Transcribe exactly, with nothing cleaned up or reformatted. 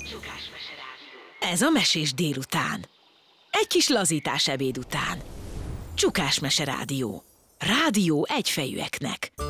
Ez a Mesés délután. Egy kis lazítás ebéd után. Csukás Mese Rádió. Rádió egyfejűeknek.